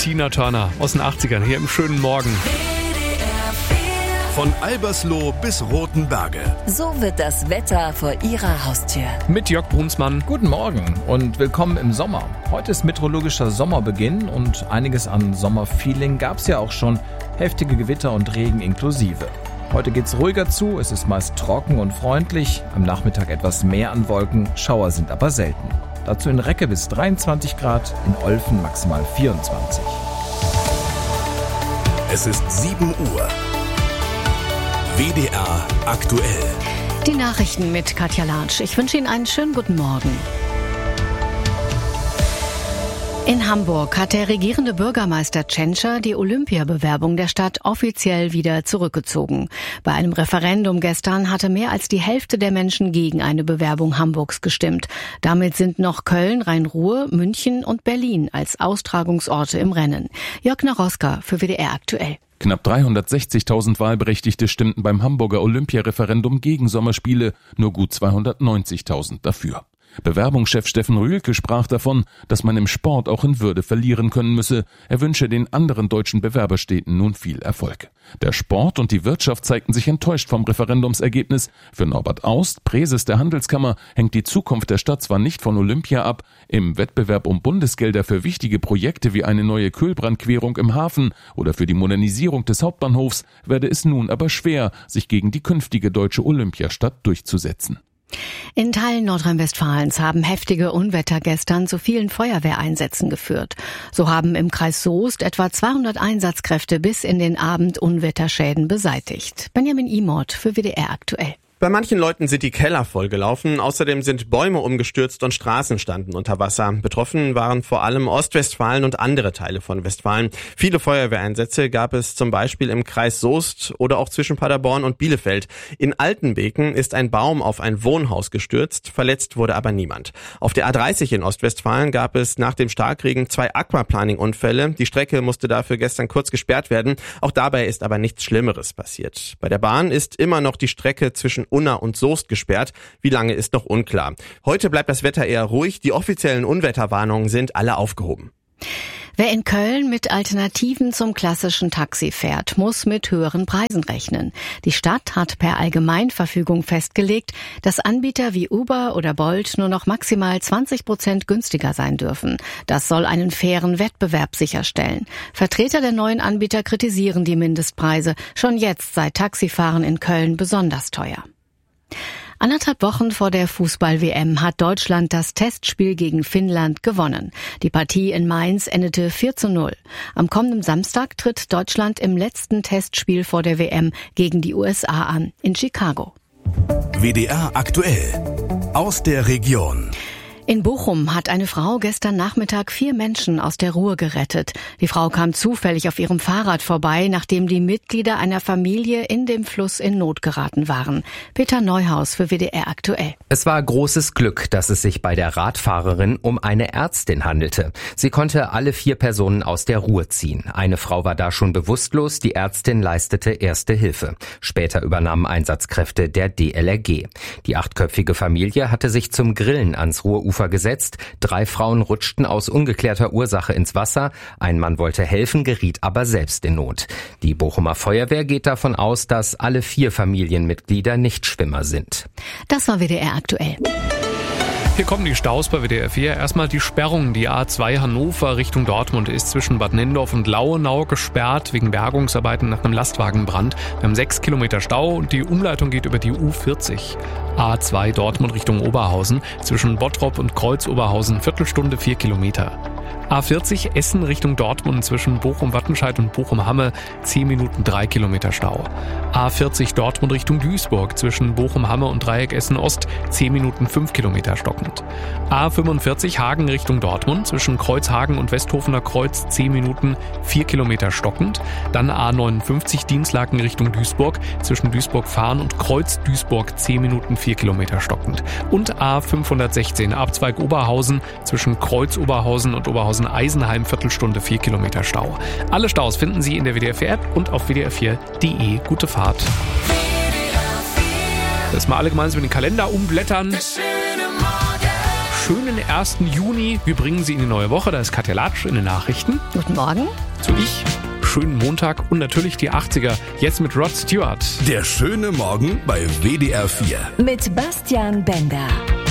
Tina Turner aus den 80ern hier im schönen Morgen. Von Albersloh bis Rothenberge. So wird das Wetter vor Ihrer Haustür. Mit Jörg Brunsmann. Guten Morgen und willkommen im Sommer. Heute ist meteorologischer Sommerbeginn und einiges an Sommerfeeling gab es ja auch schon. Heftige Gewitter und Regen inklusive. Heute geht's ruhiger zu, es ist meist trocken und freundlich. Am Nachmittag etwas mehr an Wolken, Schauer sind aber selten. Dazu in Recke bis 23 Grad, in Olfen maximal 24. Es ist 7 Uhr. WDR aktuell. Die Nachrichten mit Katja Latsch. Ich wünsche Ihnen einen schönen guten Morgen. In Hamburg hat der regierende Bürgermeister Tschentscher die Olympiabewerbung der Stadt offiziell wieder zurückgezogen. Bei einem Referendum gestern hatte mehr als die Hälfte der Menschen gegen eine Bewerbung Hamburgs gestimmt. Damit sind noch Köln, Rhein-Ruhr, München und Berlin als Austragungsorte im Rennen. Jörg Naroska für WDR aktuell. Knapp 360.000 Wahlberechtigte stimmten beim Hamburger Olympiareferendum gegen Sommerspiele, nur gut 290.000 dafür. Bewerbungschef Steffen Rühlke sprach davon, dass man im Sport auch in Würde verlieren können müsse. Er wünsche den anderen deutschen Bewerberstädten nun viel Erfolg. Der Sport und die Wirtschaft zeigten sich enttäuscht vom Referendumsergebnis. Für Norbert Aust, Präses der Handelskammer, hängt die Zukunft der Stadt zwar nicht von Olympia ab. Im Wettbewerb um Bundesgelder für wichtige Projekte wie eine neue Kühlbrandquerung im Hafen oder für die Modernisierung des Hauptbahnhofs werde es nun aber schwer, sich gegen die künftige deutsche Olympiastadt durchzusetzen. In Teilen Nordrhein-Westfalens haben heftige Unwetter gestern zu vielen Feuerwehreinsätzen geführt. So haben im Kreis Soest etwa 200 Einsatzkräfte bis in den Abend Unwetterschäden beseitigt. Benjamin Imort für WDR aktuell. Bei manchen Leuten sind die Keller vollgelaufen. Außerdem sind Bäume umgestürzt und Straßen standen unter Wasser. Betroffen waren vor allem Ostwestfalen und andere Teile von Westfalen. Viele Feuerwehreinsätze gab es zum Beispiel im Kreis Soest oder auch zwischen Paderborn und Bielefeld. In Altenbeken ist ein Baum auf ein Wohnhaus gestürzt. Verletzt wurde aber niemand. Auf der A30 in Ostwestfalen gab es nach dem Starkregen 2 Aquaplaning-Unfälle. Die Strecke musste dafür gestern kurz gesperrt werden. Auch dabei ist aber nichts Schlimmeres passiert. Bei der Bahn ist immer noch die Strecke zwischen Unna und Soest gesperrt. Wie lange ist noch unklar. Heute bleibt das Wetter eher ruhig. Die offiziellen Unwetterwarnungen sind alle aufgehoben. Wer in Köln mit Alternativen zum klassischen Taxi fährt, muss mit höheren Preisen rechnen. Die Stadt hat per Allgemeinverfügung festgelegt, dass Anbieter wie Uber oder Bolt nur noch maximal 20% günstiger sein dürfen. Das soll einen fairen Wettbewerb sicherstellen. Vertreter der neuen Anbieter kritisieren die Mindestpreise. Schon jetzt sei Taxifahren in Köln besonders teuer. 1,5 Wochen vor der Fußball-WM hat Deutschland das Testspiel gegen Finnland gewonnen. Die Partie in Mainz endete 4:0. Am kommenden Samstag tritt Deutschland im letzten Testspiel vor der WM gegen die USA an, in Chicago. WDR aktuell. Aus der Region. In Bochum hat eine Frau gestern Nachmittag 4 Menschen aus der Ruhr gerettet. Die Frau kam zufällig auf ihrem Fahrrad vorbei, nachdem die Mitglieder einer Familie in dem Fluss in Not geraten waren. Peter Neuhaus für WDR aktuell. Es war großes Glück, dass es sich bei der Radfahrerin um eine Ärztin handelte. Sie konnte alle 4 Personen aus der Ruhr ziehen. Eine Frau war da schon bewusstlos, die Ärztin leistete erste Hilfe. Später übernahmen Einsatzkräfte der DLRG. Die 8-köpfige Familie hatte sich zum Grillen ans Ruhrufer gesetzt. 3 Frauen rutschten aus ungeklärter Ursache ins Wasser. Ein Mann wollte helfen, geriet aber selbst in Not. Die Bochumer Feuerwehr geht davon aus, dass alle 4 Familienmitglieder Nichtschwimmer sind. Das war WDR aktuell. Hier kommen die Staus bei WDR 4. Erstmal die Sperrung. Die A2 Hannover Richtung Dortmund ist zwischen Bad Nenndorf und Lauenau gesperrt wegen Bergungsarbeiten nach einem Lastwagenbrand. Wir haben 6 Kilometer Stau und die Umleitung geht über die U40. A2 Dortmund Richtung Oberhausen zwischen Bottrop und Kreuz-Oberhausen Viertelstunde 4 Kilometer. A40 Essen Richtung Dortmund zwischen Bochum-Wattenscheid und Bochum-Hamme 10 Minuten 3 Kilometer Stau. A40 Dortmund Richtung Duisburg zwischen Bochum-Hamme und Dreieck Essen-Ost 10 Minuten 5 Kilometer stockend. A45 Hagen Richtung Dortmund zwischen Kreuzhagen und Westhofener Kreuz 10 Minuten 4 Kilometer stockend. Dann A59 Dienstlaken Richtung Duisburg zwischen Duisburg-Fahren und Kreuz-Duisburg 10 Minuten 4 Kilometer stockend. Und A516 Abzweig Oberhausen zwischen Kreuz-Oberhausen und Oberhausen-Eisenheim Viertelstunde 4 Kilometer Stau. Alle Staus finden Sie in der WDR 4 App und auf wdr4.de. Gute Fahrt. Das mal alle gemeinsam in den Kalender umblättern. schönen 1. Juni. Wir bringen Sie in die neue Woche. Da ist Katja Latsch in den Nachrichten. Guten Morgen. Ich. Schönen Montag und natürlich die 80er. Jetzt mit Rod Stewart. Der schöne Morgen bei WDR 4. Mit Bastian Bender.